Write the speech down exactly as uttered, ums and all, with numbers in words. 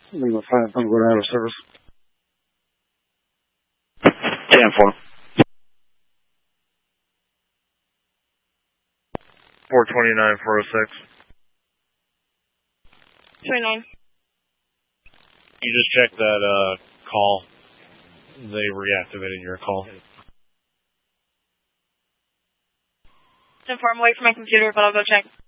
Lima five, I'm going out of service. ten four. four twenty-nine, four oh six. twenty-nine. You just checked that uh, call. They reactivated your call. ten four, I'm away from my computer, but I'll go check.